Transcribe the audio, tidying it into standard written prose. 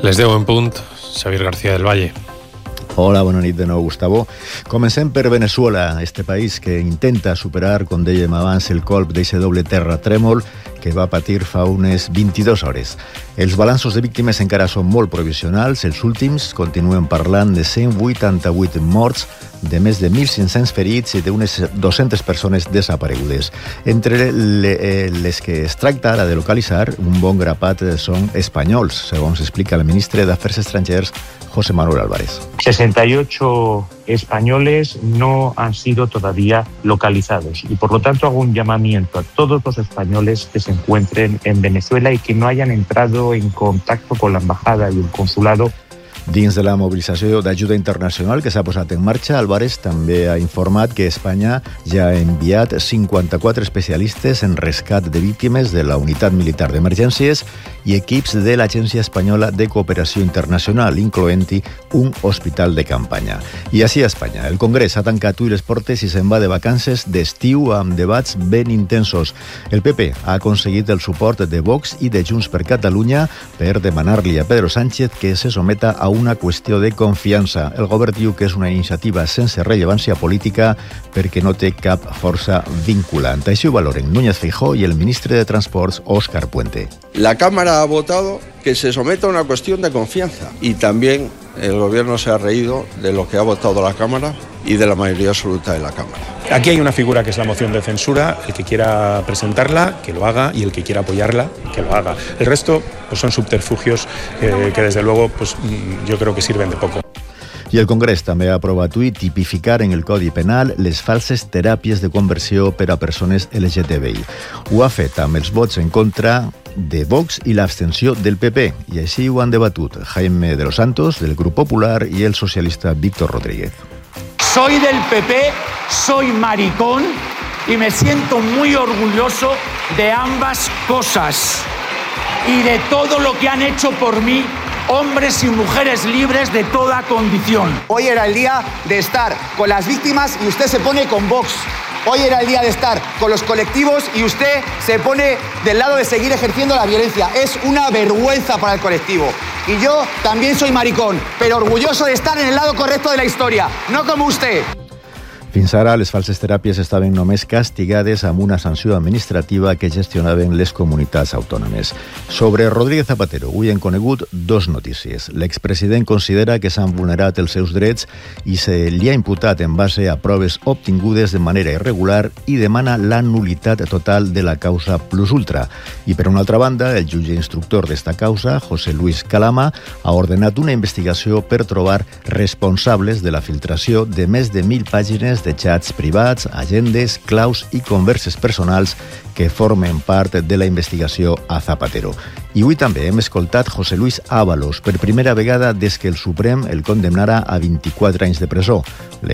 Les 10 en punt, Xavier García del Valle. Hola, bona nit de nou, Gustavo. Comencem per Venezuela, este país que intenta superar, com dèiem abans, el colp d'aquest doble terratrèmol que va patir fa unes 22 hores. Els balanços de víctimes encara són molt provisionals. Els últims continuen parlant de 188 morts, de més de 1.500 ferits i d'unes 200 persones desaparegudes. Entre les que es tracta ara de localitzar, un bon grapat són espanyols, segons explica el ministre d'Afers Estrangers, José Manuel Álvarez. 68 españoles no han sido todavía localizados y por lo tanto hago un llamamiento a todos los españoles que se encuentren en Venezuela y que no hayan entrado en contacto con la embajada y el consulado. Dins de la mobilització d'ajuda internacional que s'ha posat en marxa, Álvarez també ha informat que Espanya ja ha enviat 54 especialistes en rescat de víctimes de la Unitat Militar d'Emergències i equips de l'Agència Espanyola de Cooperació Internacional, incloent-hi un hospital de campanya. I així a Espanya, el Congrés ha tancat les portes i se'n va de vacances d'estiu amb debats ben intensos. El PP ha aconseguit el suport de Vox i de Junts per Catalunya per demanar-li a Pedro Sánchez que se someta a una qüestió de confiança. El govern diu que és una iniciativa sense rellevància política perquè no té cap força vinculant. Així ho valoren Núñez Feijóo y el ministre de Transports, Óscar Puente. La Cámara ha votado que se someta a una cuestión de confianza y también el gobierno se ha reído de lo que ha votado la Cámara y de la mayoría absoluta de la Cámara. Aquí hay una figura que es la moción de censura. El que quiera presentarla, que lo haga, y el que quiera apoyarla, que lo haga. El resto pues son subterfugios que desde luego pues yo creo que sirven de poco. I el Congrés també ha aprovat avui tipificar en el Codi Penal les falses teràpies de conversió per a persones LGTBI. Ho ha fet amb els vots en contra de Vox i l'abstenció del PP, i així ho han debatut Jaime de los Santos, del Grup Popular, i el socialista Víctor Rodríguez. Soy del PP, soy maricón y me siento muy orgulloso de ambas cosas y de todo lo que han hecho por mí hombres y mujeres libres de toda condición. Hoy era el día de estar con las víctimas y usted se pone con Vox. Hoy era el día de estar con los colectivos y usted se pone del lado de seguir ejerciendo la violencia. Es una vergüenza para el colectivo. Y yo también soy maricón, pero orgulloso de estar en el lado correcto de la historia, no como usted. Fins ara, les falses teràpies estaven només castigades amb una sanció administrativa que gestionaven les comunitats autònomes. Sobre Rodríguez Zapatero, avui hem conegut dos notícies. L'expresident considera que s'han vulnerat els seus drets i se li ha imputat en base a proves obtingudes de manera irregular i demana la nul·litat total de la causa plus ultra. I per una altra banda, el jutge instructor d'esta causa, José Luis Calama, ha ordenat una investigació per trobar responsables de la filtració de més de 1.000 pàgines de xats privats, agendes, claus i converses personals que formen part de la investigació a Zapatero. I avui també hem escoltat José Luis Ábalos per primera vegada des que el Suprem el condemnara a 24 anys de presó.